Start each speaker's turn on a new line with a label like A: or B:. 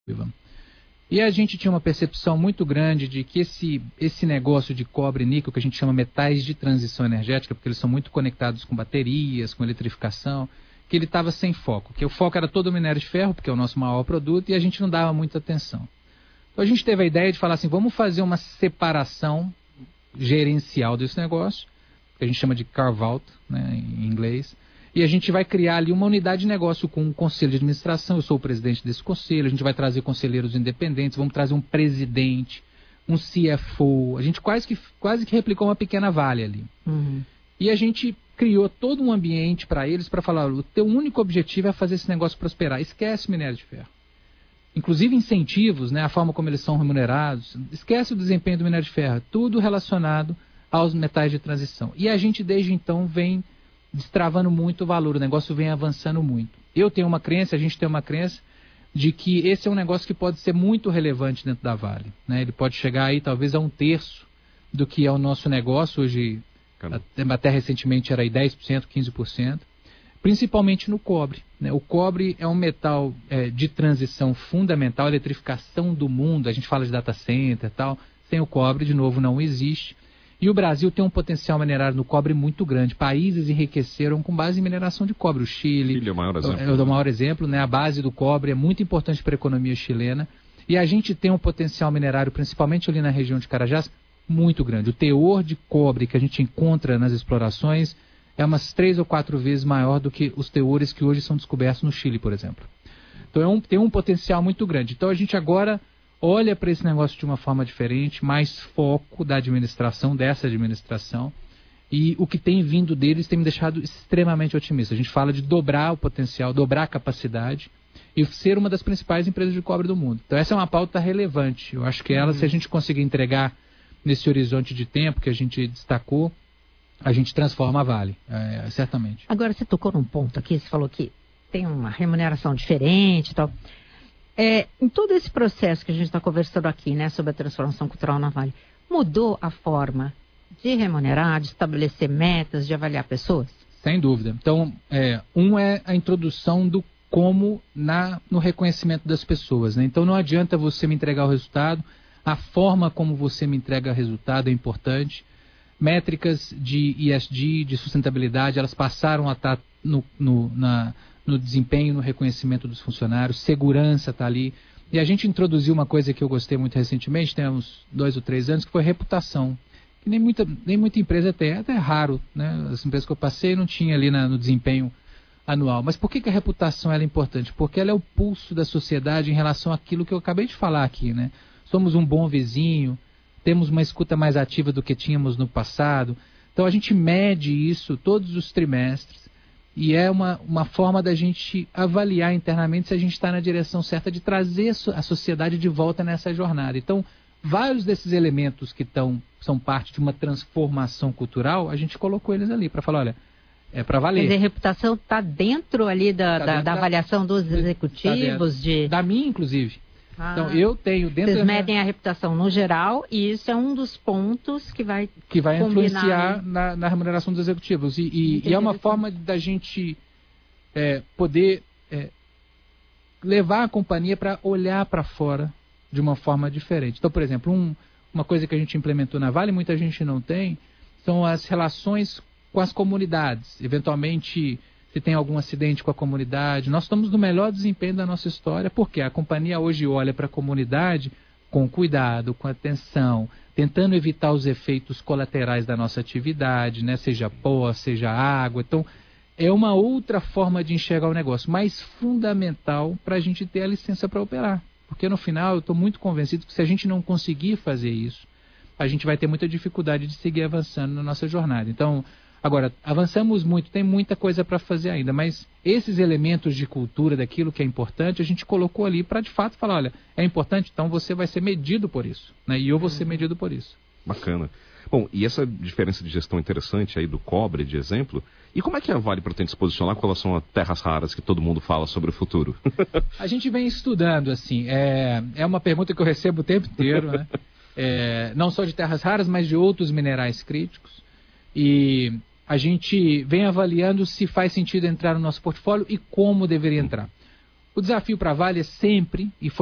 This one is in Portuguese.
A: E a gente tinha uma percepção muito grande de que esse negócio de cobre e níquel, que a gente chama metais de transição energética, porque eles são muito conectados com baterias, com eletrificação, que ele estava sem foco. Que o foco era todo o minério de ferro, porque é o nosso maior produto, e a gente não dava muita atenção. Então a gente teve a ideia de falar assim, vamos fazer uma separação gerencial desse negócio, que a gente chama de carve-out, né, em inglês, e a gente vai criar ali uma unidade de negócio com um conselho de administração, eu sou o presidente desse conselho, a gente vai trazer conselheiros independentes, vamos trazer um presidente, um CFO, a gente quase que replicou uma pequena Vale ali.
B: Uhum.
A: E a gente criou todo um ambiente para eles, para falar, o teu único objetivo é fazer esse negócio prosperar, esquece o minério de ferro. Inclusive incentivos, né, a forma como eles são remunerados, esquece o desempenho do minério de ferro, tudo relacionado aos metais de transição. E a gente desde então vem destravando muito o valor, o negócio vem avançando muito. Eu tenho uma crença, a gente tem uma crença de que esse é um negócio que pode ser muito relevante dentro da Vale, né? Ele pode chegar aí talvez a 1/3 do que é o nosso negócio hoje, até recentemente era aí 10%, 15%, principalmente no cobre, né? O cobre é um metal de transição fundamental, a eletrificação do mundo, a gente fala de data center e tal, sem o cobre, de novo, não existe. E o Brasil tem um potencial minerário no cobre muito grande. Países enriqueceram com base em mineração de cobre. O Chile
C: é o maior exemplo.
A: É o maior exemplo, né? A base do cobre é muito importante para a economia chilena. E a gente tem um potencial minerário, principalmente ali na região de Carajás, muito grande. O teor de cobre que a gente encontra nas explorações é umas 3 ou 4 vezes maior do que os teores que hoje são descobertos no Chile, por exemplo. Então tem um potencial muito grande. Então a gente agora olha para esse negócio de uma forma diferente, mais foco da administração, dessa administração, e o que tem vindo deles tem me deixado extremamente otimista. A gente fala de dobrar o potencial, dobrar a capacidade e ser uma das principais empresas de cobre do mundo. Então essa é uma pauta relevante. Eu acho que ela, se a gente conseguir entregar nesse horizonte de tempo que a gente destacou, a gente transforma a Vale, certamente.
B: Agora, você tocou num ponto aqui, você falou que tem uma remuneração diferente e tal. Em todo esse processo que a gente está conversando aqui, né, sobre a transformação cultural na Vale, mudou a forma de remunerar, de estabelecer metas, de avaliar pessoas?
A: Sem dúvida. Então, é a introdução do como no reconhecimento das pessoas, né? Então, não adianta você me entregar o resultado, a forma como você me entrega o resultado é importante. Métricas de ESG, de sustentabilidade, elas passaram a estar no desempenho, no reconhecimento dos funcionários, segurança está ali. E a gente introduziu uma coisa que eu gostei muito recentemente, tem uns 2 ou 3 anos, que foi reputação. Que nem muita empresa tem, é até raro, né? As empresas que eu passei não tinha ali no desempenho anual. Mas por que a reputação ela é importante? Porque ela é o pulso da sociedade em relação àquilo que eu acabei de falar aqui, né? Somos um bom vizinho, temos uma escuta mais ativa do que tínhamos no passado. Então a gente mede isso todos os trimestres. E é uma forma da gente avaliar internamente se a gente está na direção certa de trazer a sociedade de volta nessa jornada. Então, vários desses elementos que são parte de uma transformação cultural, a gente colocou eles ali para falar, olha, é para valer.
B: Quer dizer, a reputação está dentro ali da avaliação dos executivos?
A: Da minha, inclusive. Então, eu tenho dentro...
B: Vocês medem a reputação no geral e isso é um dos pontos que vai
A: influenciar na remuneração dos executivos. E é uma forma da gente poder levar a companhia para olhar para fora de uma forma diferente. Então, por exemplo, uma coisa que a gente implementou na Vale, muita gente não tem, são as relações com as comunidades. Eventualmente, se tem algum acidente com a comunidade, nós estamos no melhor desempenho da nossa história, porque a companhia hoje olha para a comunidade com cuidado, com atenção, tentando evitar os efeitos colaterais da nossa atividade, né? Seja pó, seja água. Então, é uma outra forma de enxergar o negócio, mas fundamental para a gente ter a licença para operar. Porque no final, eu estou muito convencido que se a gente não conseguir fazer isso, a gente vai ter muita dificuldade de seguir avançando na nossa jornada. Então, agora, avançamos muito, tem muita coisa para fazer ainda, mas esses elementos de cultura, daquilo que é importante, a gente colocou ali para de fato falar, olha, é importante, então você vai ser medido por isso, né? E eu vou ser medido por isso.
C: Bacana. Bom, e essa diferença de gestão interessante aí do cobre, de exemplo, e como é que a Vale pretende se posicionar com relação a terras raras que todo mundo fala sobre o futuro?
A: A gente vem estudando, assim, é uma pergunta que eu recebo o tempo inteiro, né? Não só de terras raras, mas de outros minerais críticos. E a gente vem avaliando se faz sentido entrar no nosso portfólio e como deveria entrar. O desafio para a Vale é sempre, e foi